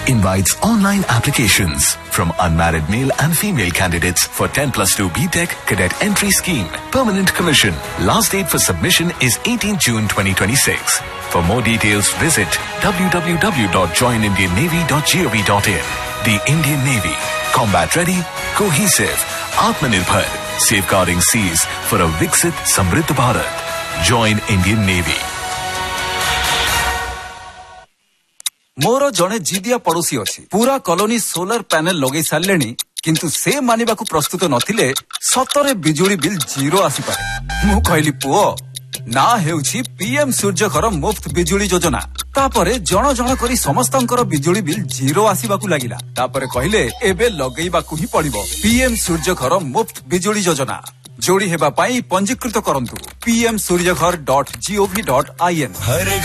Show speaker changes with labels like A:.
A: invites online applications from unmarried male and female candidates for 10+2 BTech Cadet Entry Scheme. Permanent commission. Last date for submission is 18 June 2026. For more details, visit www.joinindiannavy.gov.in. The Indian Navy. Combat ready, cohesive, Atmanirbhar. Safeguarding seas for a Viksit Samriddh Bharat. Join Indian Navy.
B: मोर जड़े जिदिया पड़ोसी अच्छी पूरा colony solar panel लगे सारे किंतु से मानिबा को प्रस्तुत नथिले सतरे बिजुली बिल जीरो आसी पारे मु कहली पुओ ना हेउछि पीएम सूर्यघर मुफ्त बिजुली योजना तापरे जण जण करी समस्तंकर बिजुली बिल जीरो आसीबाकू लागिला तापरे कहले एबे लगेइबाकू ही पड़िबो पीएम सूर्यघर मुफ्त बिजुली योजना जोड़ी हेबा पाई पंजीकृत करंतु pmsuryaghar.gov.in